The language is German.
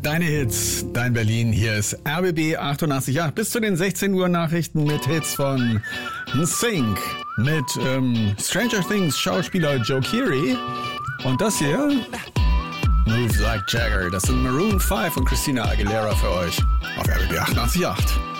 Deine Hits, dein Berlin. Hier ist RBB 88.8. Bis zu den 16 Uhr Nachrichten mit Hits von NSYNC, mit Stranger Things Schauspieler Joe Keery. Und das hier, Moves Like Jagger. Das sind Maroon 5 und Christina Aguilera für euch auf RBB 88.8.